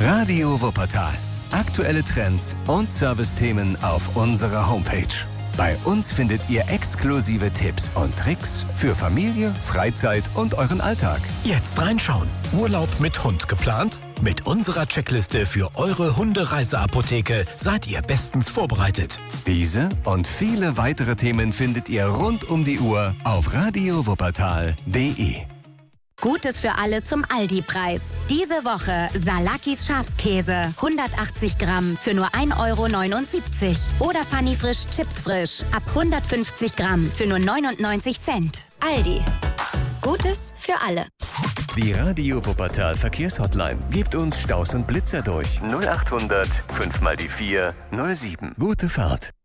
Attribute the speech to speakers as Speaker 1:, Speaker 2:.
Speaker 1: Radio Wuppertal. Aktuelle Trends und Servicethemen auf unserer Homepage. Bei uns findet ihr exklusive Tipps und Tricks für Familie, Freizeit und euren Alltag.
Speaker 2: Jetzt reinschauen. Urlaub mit Hund geplant? Mit unserer Checkliste für eure Hundereiseapotheke seid ihr bestens vorbereitet.
Speaker 1: Diese und viele weitere Themen findet ihr rund um die Uhr auf radiowuppertal.de.
Speaker 3: Gutes für alle zum Aldi-Preis. Diese Woche Salakis Schafskäse, 180 Gramm für nur 1,79 € oder Fanny Frisch Chips Frisch ab 150 Gramm für nur 99 Cent. Aldi. Gutes für alle.
Speaker 1: Die Radio Wuppertal Verkehrshotline. Gebt uns Staus und Blitzer durch. 0800 5 mal die 4 07. Gute Fahrt.